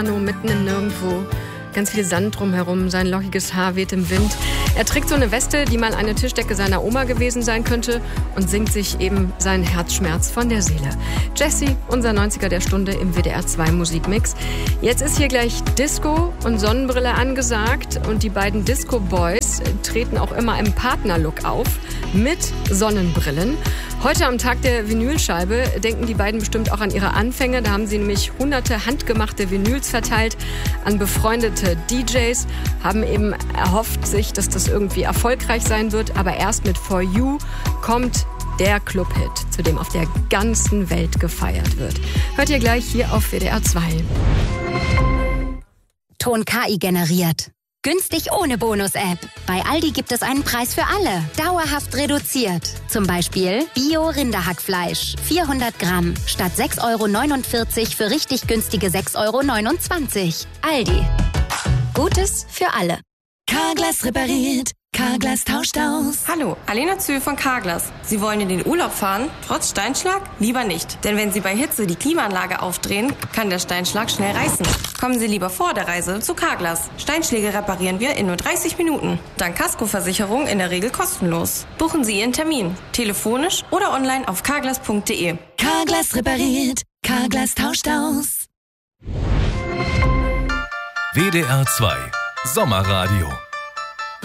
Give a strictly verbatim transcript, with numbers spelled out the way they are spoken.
mitten im Nirgendwo. Ganz viel Sand drumherum, sein lockiges Haar weht im Wind. Er trägt so eine Weste, die mal eine Tischdecke seiner Oma gewesen sein könnte und singt sich eben seinen Herzschmerz von der Seele. Jesse, unser neunziger der Stunde im W D R zwei Musikmix. Jetzt ist hier gleich Disco und Sonnenbrille angesagt und die beiden Disco-Boys treten auch immer im Partnerlook auf mit Sonnenbrillen. Heute am Tag der Vinylscheibe denken die beiden bestimmt auch an ihre Anfänge. Da haben sie nämlich hunderte handgemachte Vinyls verteilt an befreundete D Js, haben eben erhofft sich, dass das irgendwie erfolgreich sein wird. Aber erst mit For You kommt der Clubhit, zu dem auf der ganzen Welt gefeiert wird. Hört ihr gleich hier auf W D R zwei. Ton K I generiert. Günstig ohne Bonus-App. Bei Aldi gibt es einen Preis für alle. Dauerhaft reduziert. Zum Beispiel Bio-Rinderhackfleisch. vierhundert Gramm. Statt sechs Euro neunundvierzig für richtig günstige sechs Euro neunundzwanzig. Aldi. Gutes für alle. Carglass repariert. Carglass tauscht aus. Hallo, Alena Zühl von Carglass. Sie wollen in den Urlaub fahren? Trotz Steinschlag? Lieber nicht. Denn wenn Sie bei Hitze die Klimaanlage aufdrehen, kann der Steinschlag schnell reißen. Kommen Sie lieber vor der Reise zu Carglass. Steinschläge reparieren wir in nur dreißig Minuten. Dank Kaskoversicherung in der Regel kostenlos. Buchen Sie Ihren Termin. Telefonisch oder online auf carglass punkt de. Carglass repariert. Carglass tauscht aus. W D R zwei Sommerradio.